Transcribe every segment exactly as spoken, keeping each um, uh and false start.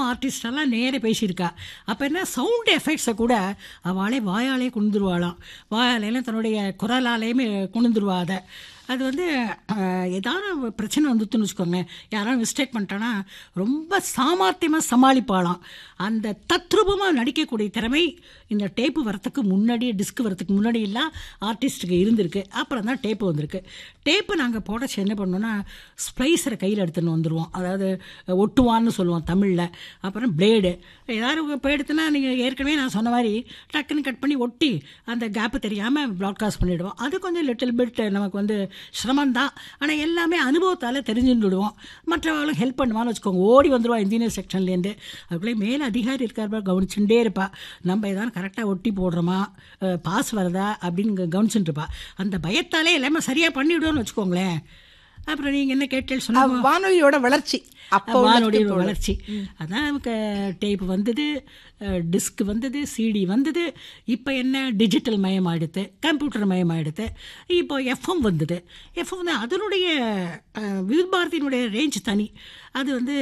ஆர்டிஸ்டெல்லாம் நேரே பேசியிருக்கா. அப்போ என்ன சவுண்ட் எஃபெக்ட்ஸை கூட அவளே வாயாலே கொண்டுருவாளாம். வாயாலேயும் தன்னுடைய குரலாலேயுமே கொண்டுருவா. அதை அது வந்து ஏதாவது பிரச்சனை வந்துட்டுன்னு வச்சுக்கோங்க, யாராவது மிஸ்டேக் பண்ணிட்டான்னா ரொம்ப சாமர்த்தியமாக சமாளிப்பாளாம். அந்த தத்ரூபமாக நடிக்கக்கூடிய திறமை இந்த டேப்பு வரத்துக்கு முன்னாடியே, டிஸ்க் வரத்துக்கு முன்னாடி எல்லாம் ஆர்டிஸ்ட்டுக்கு இருந்திருக்கு. அப்புறம் தான் டேப்பு வந்திருக்கு. டேப்பு நாங்கள் போடச்சு என்ன பண்ணோன்னா, ஸ்ப்ளைஸரை கையில் எடுத்துன்னு வந்துடுவோம். அதாவது ஒட்டுவான்னு சொல்லுவோம் தமிழில். அப்புறம் பிளேடு ஏதாவது இப்போ எடுத்துனா நீங்கள் ஏற்கனவே நான் சொன்ன மாதிரி டக்குன்னு கட் பண்ணி ஒட்டி அந்த கேப்பு தெரியாமல் ப்ராட்காஸ்ட் பண்ணிவிடுவோம். அது கொஞ்சம் லிட்டில் பிட் நமக்கு வந்து சிரமந்தான். ஆனால் எல்லாமே அனுபவத்தால் தெரிஞ்சுட்டு விடுவோம். மற்றவர்களும் ஹெல்ப் பண்ணுவான்னு வச்சுக்கோங்க. ஓடி வந்துடுவா இன்ஜினியர் செக்ஷன்லேருந்து. அதுக்குள்ளே மேலே அதிகாரி இருக்காருப்பா, கவனிச்சுட்டே இருப்பா. நம்ம எதாவது கரெக்டாக ஒட்டி போடுறோமா, பாஸ் வருதா அப்படின்னு கவனிச்சுட்டு இருப்பா. அந்த பயத்தாலே எல்லாமே சரியாக பண்ணிவிடுவோன்னு வச்சுக்கோங்களேன். அப்புறம் நீங்கள் என்ன கேட்டேன்னு சொன்னால் வானொலியோட வளர்ச்சி, அப்போ வானொலியோட வளர்ச்சி அதான் நமக்கு டேப் வந்தது, டிஸ்க் வந்தது, சிடி வந்தது. இப்போ என்ன டிஜிட்டல் மயமாகிடுது, கம்ப்யூட்டர் மயமாகிடுது. இப்போ எஃப்எம் வந்தது. எஃப்எம் வந்து அதனுடைய விவித் பாரதியினுடைய ரேஞ்ச் தனி. அது வந்து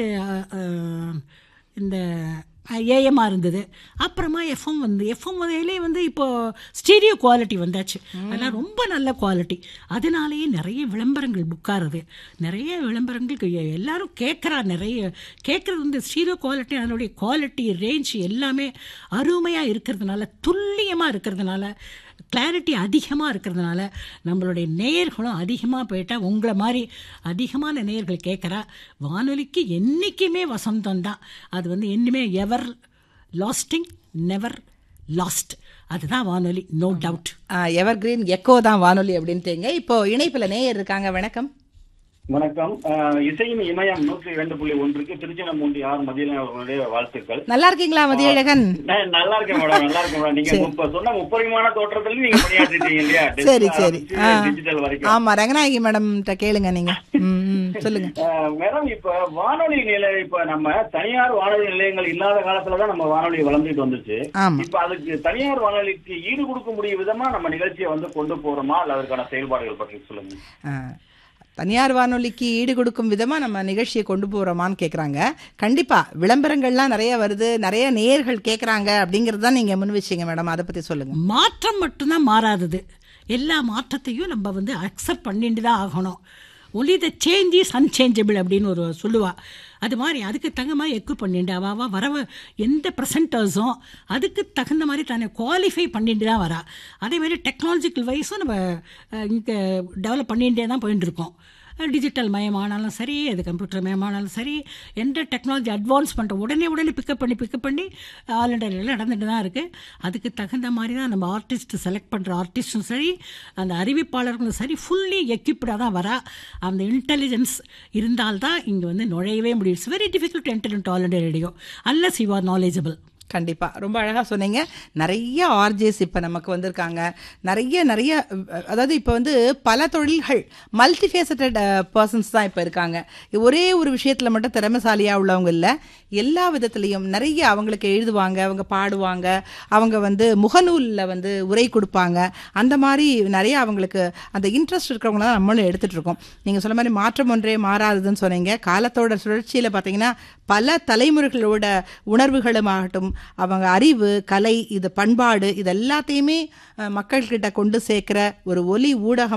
இந்த ஏஎம்மாக இருந்தது. அப்புறமா எஃப்எம் வந்து எஃப்எம் வகையிலே வந்து இப்போது ஸ்டீரியோ குவாலிட்டி வந்தாச்சு. அதெல்லாம் ரொம்ப நல்ல குவாலிட்டி. அதனாலேயே நிறைய விளம்பரங்கள் புக்காகிறது. நிறைய விளம்பரங்களுக்கு எல்லோரும் கேட்குறா. நிறைய கேட்குறது வந்து ஸ்டீரியோ குவாலிட்டி. அதனுடைய குவாலிட்டி ரேஞ்ச் எல்லாமே அருமையாக இருக்கிறதுனால, துல்லியமாக இருக்கிறதுனால, கிளாரிட்டி அதிகமாக இருக்கிறதுனால நம்மளுடைய நேயர்களும் அதிகமாக போயிட்டால் உங்களை மாதிரி அதிகமான நேயர்கள் கேட்குறா. வானொலிக்கு என்றைக்குமே வசந்தம் தான். அது வந்து என்னுமே எவர் லாஸ்டிங், நெவர் லாஸ்ட். அதுதான் வானொலி, நோ டவுட். எவர் கிரீன் எக்கோ தான் வானொலி அப்படின்ட்டுங்க. இப்போ இணைப்பில் நேயர் இருக்காங்க. வணக்கம். வணக்கம். இசையும் இமயம் நூற்றி இரண்டு புள்ளி ஒன்றுக்கு திருச்சிராப்பள்ளி ஆர் மதியழகன் அவர்களுடைய வாழ்த்துக்கள். நல்லா இருக்கீங்களா மதியழகன்? நல்லா இருக்கேன் மேடம், நல்லா இருக்கேன் மேடம். நீங்க சொன்ன முப்பரிமாண தோற்றத்துல நீங்க பணியாற்றிட்டீங்க இல்லையா? சரி சரி. டிஜிட்டல் வரைக்கும். ஆமா, ரங்கநாயகி மேடம் கேளுங்க நீங்க. சொல்லுங்க மேடம். இப்ப வானொலி நிலையம், இப்ப நம்ம தனியார் வானொலி நிலையங்கள் இல்லாத காலத்துலதான் நம்ம வானொலி வளர்ந்துட்டு வந்துச்சு. இப்ப அதுக்கு தனியார் வானொலிக்கு ஈடு கொடுக்க முடிய விதமா நம்ம நிகழ்ச்சியை வந்து கொண்டு போறோமா, அல்ல அதற்கான செயல்பாடுகள் பற்றி சொல்லுங்க. தனியார் வானொலிக்கு ஈடு கொடுக்கும் விதமாக நம்ம நிகழ்ச்சியை கொண்டு போகிறோமான்னு கேட்குறாங்க. கண்டிப்பாக விளம்பரங்கள்லாம் நிறைய வருது, நிறைய நேயர்கள் கேட்குறாங்க அப்படிங்கிறது தான் நீங்கள் முன் வச்சிங்க மேடம். அதை பற்றி சொல்லுங்கள். மாற்றம் மட்டும்தான் மாறாதது. எல்லா மாற்றத்தையும் நம்ம வந்து அக்செப்ட் பண்ணிட்டு தான் ஆகணும். Only the change is unchangeable அப்படின்னு ஒரு சொல்லுவாள். அது மாதிரி அதுக்கு தகுந்த மாதிரி எக்கு பண்ணிட்டு அவாவா வரவ எந்த ப்ரெசன்டர்ஸும் அதுக்கு தகுந்த மாதிரி தானே குவாலிஃபை பண்ணிட்டு தான் வரா. அதேமாதிரி டெக்னாலஜிக்கல் வைஸும் நம்ம இங்கே டெவலப் பண்ணிகிட்டே தான் போயிட்டு இருக்கோம். டிஜிட்டல் மயமானாலும் சரி, அது கம்ப்யூட்டர் மயமானாலும் சரி, எந்த டெக்னாலஜி அட்வான்ஸ் பண்ணுற உடனே உடனே பிக்கப் பண்ணி பிக்கப் பண்ணி ஆல் இண்டியாவில் நடந்துட்டு தான் இருக்குது. அதுக்கு தகுந்த மாதிரி தான் நம்ம ஆர்டிஸ்ட் செலக்ட் பண்ணுற ஆர்டிஸ்ட்டும் சரி, அந்த அறிவிப்பாளர்களும் சரி, ஃபுல்லி எக்யூப்டாக தான் வரா. அந்த இன்டெலிஜென்ஸ் இருந்தால்தான் இங்கே வந்து நுழையவே முடியும். It's very difficult to enter into all India radio unless you are knowledgeable. கண்டிப்பாக ரொம்ப அழகாக சொன்னீங்க. நிறைய ஆர்ஜேஸ் இப்போ நமக்கு வந்திருக்காங்க. நிறைய நிறைய அதாவது இப்போ வந்து பல தொழில்கள், மல்டிஃபேசட்டட் பர்சன்ஸ் தான் இப்போ இருக்காங்க. ஒரே ஒரு விஷயத்தில் மட்டும் திறமைசாலியாக உள்ளவங்க இல்லை, எல்லா விதத்துலேயும் நிறைய அவங்களுக்கு எழுதுவாங்க, அவங்க பாடுவாங்க, அவங்க வந்து முகநூலில் வந்து உரை கொடுப்பாங்க. அந்த மாதிரி நிறைய அவங்களுக்கு அந்த இன்ட்ரெஸ்ட் இருக்கிறவங்கள தான் நம்மளும் எடுத்துகிட்டு இருக்கோம். நீங்கள் சொன்ன மாதிரி மாற்றம் ஒன்றே மாறாதுன்னு சொன்னீங்க. காலத்தோட சுழற்சியில் பார்த்தீங்கன்னா பல தலைமுறைகளோட உணர்வுகளும் ஆகட்டும், அவங்க அறிவு, கலை, இது பண்பாடு, இது எல்லாத்தையுமே மக்கள்கிட்ட கொண்டு சேர்க்குற ஒரு ஒலி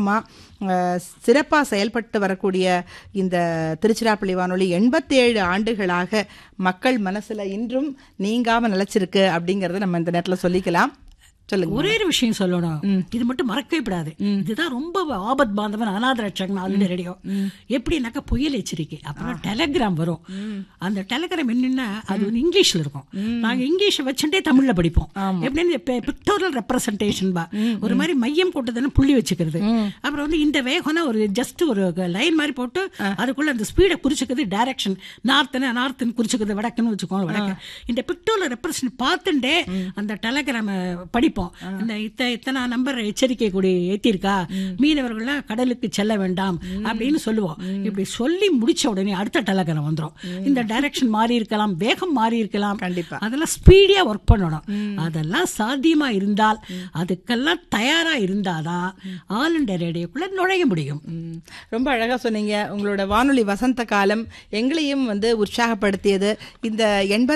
ஊடகமாக சிறப்பாக செயல்பட்டு வரக்கூடிய இந்த திருச்சிராப்பள்ளி வானொலி எண்பத்தேழு ஆண்டுகளாக மக்கள் மனசில் இன்றும் நீங்காமல் நிலச்சிருக்கு அப்படிங்கிறத நம்ம இந்த நேரத்தில் சொல்லிக்கலாம். சொல்லுங்க. ஒரே ஒரு விஷயம் சொல்லணும், இது மட்டும் மறக்கவே கூடாது. இதுதான் ரொம்ப ஆபத் பாந்தவன் அநாத ரட்சகன் ஆல் இண்டியா ரேடியோ. எப்படின்னாக்கா புயல் எச்சரிக்கை, அப்புறம் டெலிகிராம் வரும். அந்த டெலிகிராம் என்னன்னா அது வந்து இங்கிலீஷ்ல இருக்கும். நாங்க இங்கிலீஷை வச்சுட்டே தமிழ்ல படிப்போம். எப்படின்னு பிக்டோரியல் ரெப்ரசன்டேஷன் பா, ஒரு மாதிரி மையம் போட்டதுன்னு புள்ளி வச்சுக்கிறது. அப்புறம் வந்து இந்த வேகம்னா ஒரு ஜஸ்ட் ஒரு லைன் மாதிரி போட்டு அதுக்குள்ள அந்த ஸ்பீடை குறிச்சுக்கிறது, டைரக்ஷன் நார்த்துன்னு நார்த்துன்னு குறிச்சுக்கிறது, வடக்குன்னு வச்சுக்கோங்க வடக்கு. இந்த பிக்டோரியல் ரெப்ரசன்ட் பார்த்துட்டே அந்த டெலிகிராம படிப்போம். இந்த இத்தனை நம்பர் எச்சரிக்கை கூடி ஏத்திருக்கா, மீனவர்கள்லாம் கடலுக்கு செல்ல வேண்டாம் அப்படின்னு சொல்லுவோம். இப்படி சொல்லி முடிச்ச உடனே அடுத்த டெலிகிராம் வந்துடும். இந்த டைரக்ஷன் மாறி இருக்கலாம், வேகம் மாறி இருக்கலாம், கண்டிப்பா அதெல்லாம் ஸ்பீடியா ஒர்க் பண்ணணும். அதெல்லாம் சாத்தியமா இருந்தால், அதுக்கெல்லாம் தயாரா இருந்தாதான் ஆல் இண்டியா ரேடியோக்குள்ள நுழைய முடியும். ரொம்ப அழகா சொன்னீங்க. உங்களோட வானொலி வசந்த காலம் எங்களையும் வந்து உற்சாகப்படுத்தியது. இந்த எண்பது